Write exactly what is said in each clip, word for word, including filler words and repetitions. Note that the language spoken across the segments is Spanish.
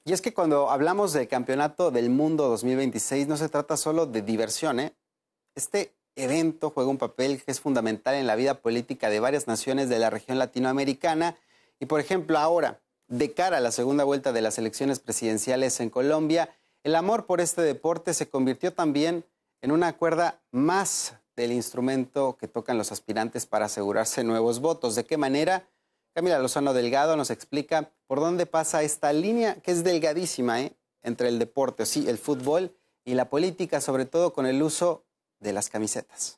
Y es que cuando hablamos del Campeonato del Mundo dos mil veintiséis no se trata solo de diversión, ¿eh? Este evento juega un papel que es fundamental en la vida política de varias naciones de la región latinoamericana. Y por ejemplo ahora, de cara a la segunda vuelta de las elecciones presidenciales en Colombia, el amor por este deporte se convirtió también en una cuerda más del instrumento que tocan los aspirantes para asegurarse nuevos votos. ¿De qué manera? Camila Lozano Delgado nos explica por dónde pasa esta línea que es delgadísima, ¿eh? entre el deporte, sí, el fútbol y la política, sobre todo con el uso de las camisetas.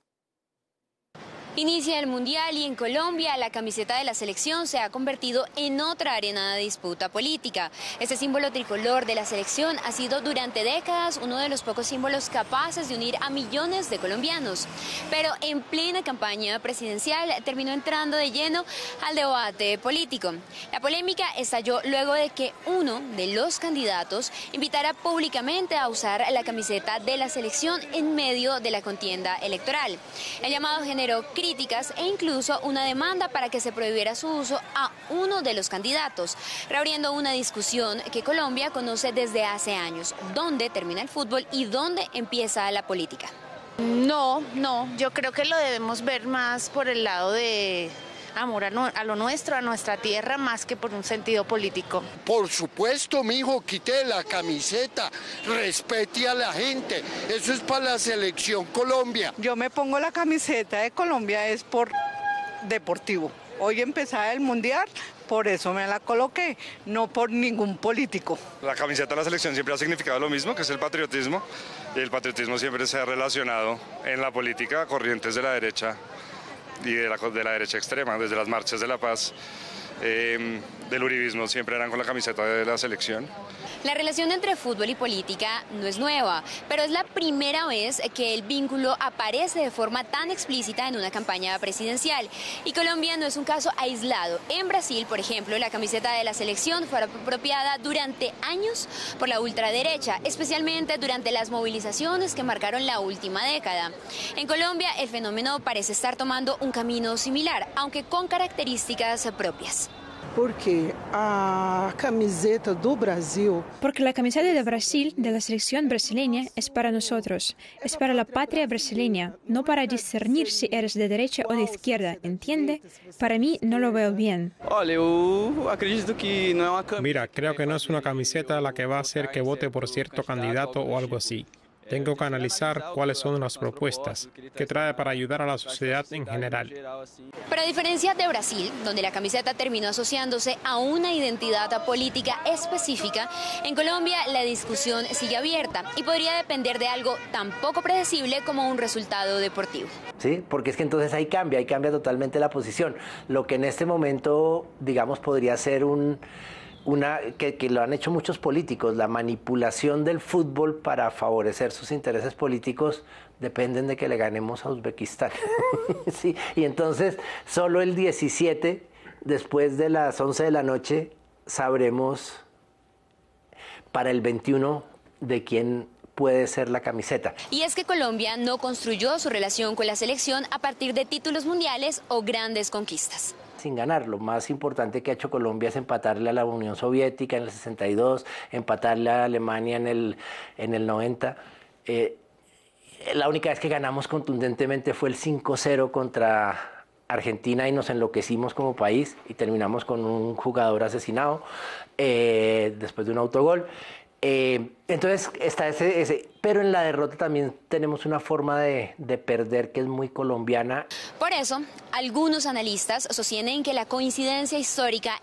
Inicia el Mundial y en Colombia la camiseta de la selección se ha convertido en otra arena de disputa política. Este símbolo tricolor de la selección ha sido durante décadas uno de los pocos símbolos capaces de unir a millones de colombianos. Pero en plena campaña presidencial terminó entrando de lleno al debate político. La polémica estalló luego de que uno de los candidatos invitara públicamente a usar la camiseta de la selección en medio de la contienda electoral. El llamado generó críticas e incluso una demanda para que se prohibiera su uso a uno de los candidatos, reabriendo una discusión que Colombia conoce desde hace años, dónde termina el fútbol y dónde empieza la política. No, no, yo creo que lo debemos ver más por el lado de amor a, no, a lo nuestro, a nuestra tierra, más que por un sentido político. Por supuesto, mijo, quite la camiseta, respete a la gente, eso es para la selección Colombia. Yo me pongo la camiseta de Colombia es por deportivo. Hoy empezaba el Mundial, por eso me la coloqué, no por ningún político. La camiseta de la selección siempre ha significado lo mismo, que es el patriotismo, y el patriotismo siempre se ha relacionado en la política a corrientes de la derecha y de la, de la derecha extrema, desde las marchas de la paz, eh, del uribismo, siempre eran con la camiseta de la selección. La relación entre fútbol y política no es nueva, pero es la primera vez que el vínculo aparece de forma tan explícita en una campaña presidencial. Y Colombia no es un caso aislado. En Brasil, por ejemplo, la camiseta de la selección fue apropiada durante años por la ultraderecha, especialmente durante las movilizaciones que marcaron la última década. En Colombia, el fenómeno parece estar tomando un camino similar, aunque con características propias. Porque a camiseta do Brasil... Porque la camiseta de Brasil, de la selección brasileña, es para nosotros, es para la patria brasileña, no para discernir si eres de derecha o de izquierda, ¿entiende? Para mí no lo veo bien. Mira, creo que no es una camiseta la que va a hacer que vote por cierto candidato o algo así. Tengo que analizar cuáles son las propuestas que trae para ayudar a la sociedad en general. Pero a diferencia de Brasil, donde la camiseta terminó asociándose a una identidad política específica, en Colombia la discusión sigue abierta y podría depender de algo tan poco predecible como un resultado deportivo. Sí, porque es que entonces ahí cambia, ahí cambia totalmente la posición. Lo que en este momento, digamos, podría ser un... Una, que, que lo han hecho muchos políticos, la manipulación del fútbol para favorecer sus intereses políticos dependen de que le ganemos a Uzbekistán. Sí, y entonces solo el diecisiete, después de las once de la noche, sabremos para el veintiuno de quién puede ser la camiseta. Y es que Colombia no construyó su relación con la selección a partir de títulos mundiales o grandes conquistas. Sin ganar, lo más importante que ha hecho Colombia es empatarle a la Unión Soviética en el sesenta y dos, empatarle a Alemania en el, en el noventa. Eh, la única vez que ganamos contundentemente fue el cinco cero contra Argentina y nos enloquecimos como país y terminamos con un jugador asesinado eh, después de un autogol. Eh, entonces está ese, ese, pero en la derrota también tenemos una forma de, de perder que es muy colombiana. Por eso, algunos analistas sostienen que la coincidencia histórica